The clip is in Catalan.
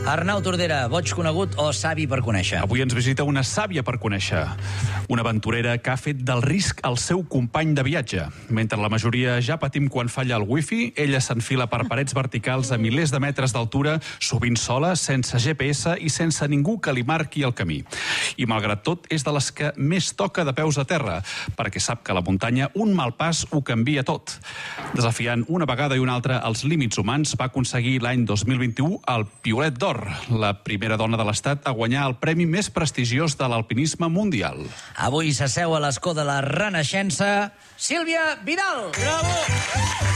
Arnau Tordera, boig conegut o savi per conèixer? Avui ens visita una sàvia per conèixer. Una aventurera que ha fet del risc el seu company de viatge. Mentre la majoria ja patim quan falla el wifi, ella s'enfila per parets verticals a milers de metres d'altura, sovint sola, sense GPS i sense ningú que li marqui el camí. I malgrat tot, és de les que més toca de peus a terra, perquè sap que a la muntanya un mal pas ho canvia tot. Desafiant una vegada i una altra els límits humans, va aconseguir l'any 2021 el Piolet d'Or, la primera dona de l'Estat a guanyar el premi més prestigiós de l'alpinisme mundial. Avui s'asseu a l'escó de la Renaixença, Sílvia Vidal. Bravo!